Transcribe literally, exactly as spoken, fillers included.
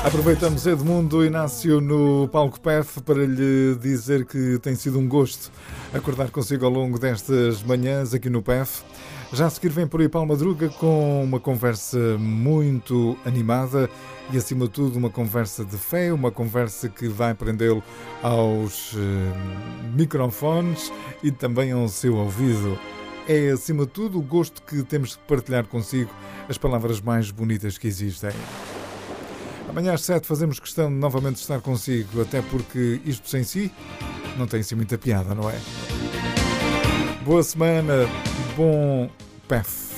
Aproveitamos Edmundo Inácio no palco P E F para lhe dizer que tem sido um gosto acordar consigo ao longo destas manhãs aqui no P E F. Já a seguir vem por aí Paulo Madruga com uma conversa muito animada e, acima de tudo, uma conversa de fé, uma conversa que vai prendê-lo aos uh, microfones e também ao seu ouvido. É, acima de tudo, o gosto que temos de partilhar consigo as palavras mais bonitas que existem. Amanhã às sete fazemos questão de novamente estar consigo, até porque isto sem si não tem assim muita piada, não é? Boa semana, bom P E F.